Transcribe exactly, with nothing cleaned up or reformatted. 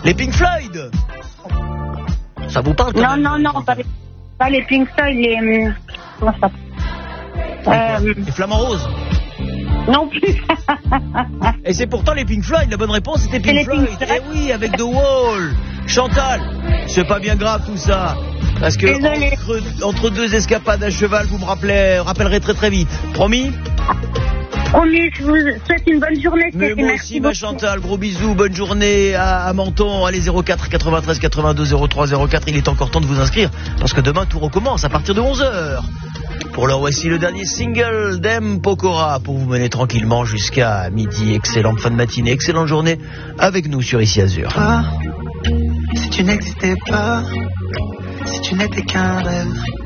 Les Pink Floyd. Ça vous parle quand Non, même, non, non, pas les, pas les Pink Floyd, les... hum, Comment ça s'appelle euh, Les Flamants Roses. Non plus. Et c'est pourtant les Pink Floyd, la bonne réponse c'était Pink les Floyd. Pink Floyd. Eh oui, avec The Wall. Chantal, c'est pas bien grave tout ça. Parce que entre, entre deux escapades à cheval, vous me rappelez, rappellerez très très vite. Promis ? Promis, je vous souhaite une bonne journée. Mais Stéphie, moi merci aussi, ma beaucoup. Chantal, gros bisous, bonne journée à, à Menton. Allez, zéro quatre quatre-vingt-treize quatre-vingt-deux zéro trois zéro quatre, il est encore temps de vous inscrire, parce que demain tout recommence à partir de onze heures. Pour l'heure, voici le dernier single d'M. Pokora pour vous mener tranquillement jusqu'à midi. Excellente fin de matinée, excellente journée avec nous sur Ici Azur. Ah, si tu n'existais pas, si tu n'étais qu'un rêve.